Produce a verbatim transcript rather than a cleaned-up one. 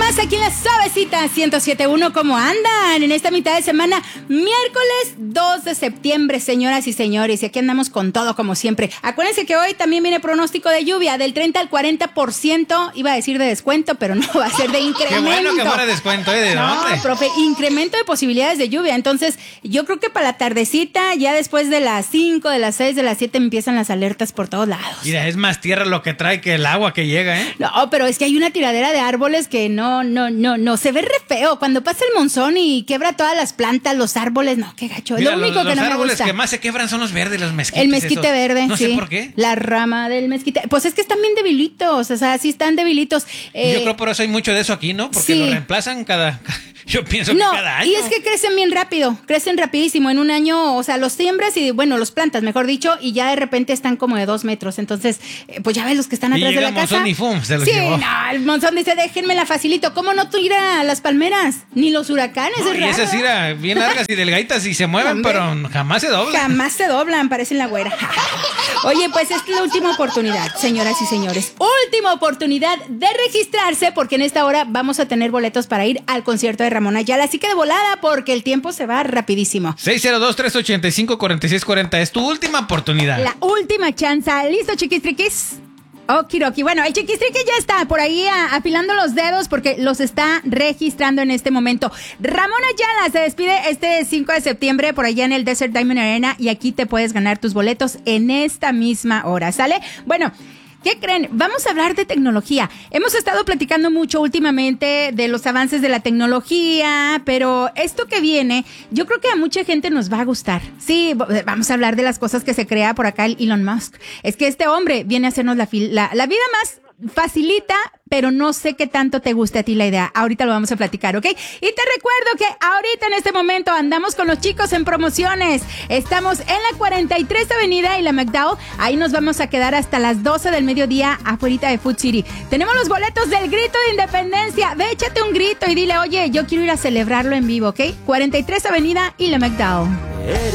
más aquí en la Suavecita ciento siete punto uno. ¿Cómo andan en esta mitad de semana? Miércoles dos de septiembre, señoras y señores. Y aquí andamos con todo, como siempre. Acuérdense que hoy también viene pronóstico de lluvia del treinta al cuarenta por ciento. Iba a decir de descuento, pero no, va a ser de incremento. Qué bueno que fuera descuento, ¿eh? ¿De no, dónde? profe, incremento de posibilidades de lluvia. Entonces, yo creo que para la tardecita, ya después de las cinco, de las seis, de las siete, empiezan las alertas por todos lados. Mira, es más tierra lo que trae que el agua que llega, ¿eh? No, pero es que hay una tiradera de árboles que no, no, no, no, se ve re feo. Cuando pasa el monzón y quebra todas las plantas, los árboles, no, qué gacho. Es Mira, lo único los, que no me gusta. Los árboles que más se quebran son los verdes, los mezquites. El mezquite esos. verde, no sí. sé por qué. La rama del mezquite. Pues es que están bien debilitos, o sea, sí están debilitos. Eh, Yo creo por eso hay mucho de eso aquí, ¿no? Porque sí. lo reemplazan cada... Yo pienso no, que cada año. y es que crecen bien rápido, crecen rapidísimo. En un año, o sea, los siembras y, bueno, los plantas, mejor dicho, y ya de repente están como de dos metros. Entonces, eh, pues ya ves los que están Y atrás de llega la casa. monzón y fum, se los sí, llevó. no, el monzón dice, déjenme la facilito. ¿Cómo no tú ir a las palmeras? Ni los huracanes, No, es y raro. esasira bien largas y delgaditas y se mueven, Hombre, pero jamás se doblan. Jamás se doblan, parecen la güera. Oye, pues esta es la última oportunidad, señoras y señores. Última oportunidad de registrarse, porque en esta hora vamos a tener boletos para ir al concierto de Ramón Ayala. Así que de volada, porque el tiempo se va rapidísimo. seis cero dos, tres ocho cinco, cuatro seis cuatro cero es tu última oportunidad. La última chance. ¿Listo, chiquistriquis? Okidoki. Bueno, el chiquistriqui ya está por ahí a, afilando los dedos porque los está registrando en este momento. Ramón Ayala se despide este cinco de septiembre por allá en el Desert Diamond Arena y aquí te puedes ganar tus boletos en esta misma hora, ¿sale? Bueno, ¿qué creen? Vamos a hablar de tecnología. Hemos estado platicando mucho últimamente de los avances de la tecnología, pero esto que viene, yo creo que a mucha gente nos va a gustar. Sí, vamos a hablar de las cosas que se crea por acá el Elon Musk. Es que este hombre viene a hacernos la, la, la vida más facilita, pero no sé qué tanto te guste a ti la idea. Ahorita lo vamos a platicar, ¿ok? Y te recuerdo que ahorita en este momento andamos con los chicos en promociones. Estamos en la cuarenta y tres Avenida y la McDowell. Ahí nos vamos a quedar hasta las doce del mediodía afuera de Food City. Tenemos los boletos del grito de independencia. Ve, échate un grito y dile, oye, yo quiero ir a celebrarlo en vivo, ¿ok? cuarenta y tres Avenida y la McDowell.